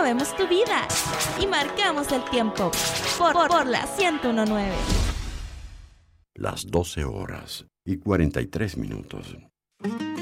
movemos tu vida y marcamos el tiempo por la 101.9. Las 12 horas y 43 minutos.